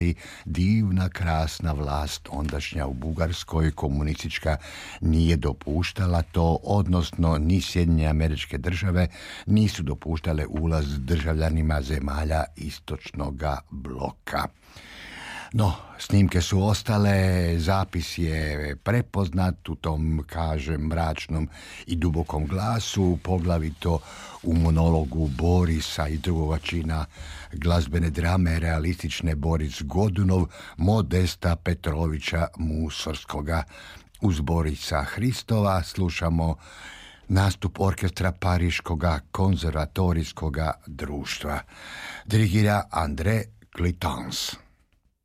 divna, krasna vlast ondašnja u Bugarskoj, komunistička, nije dopuštala to, odnosno ni Sjedinjene Američke Države nisu dopuštale ulaz državljanima zemalja istočnog bloka. No, snimke su ostale, zapis je prepoznat u tom, kažem, mračnom i dubokom glasu, poglavito u monologu Borisa i drugoga čina glazbene drame realistične Boris Godunov, Modesta Petrovića Musorskoga. Uz Borisa Hristova slušamo nastup orkestra Pariškoga konzervatorijskoga društva. Dirigira André Clitens.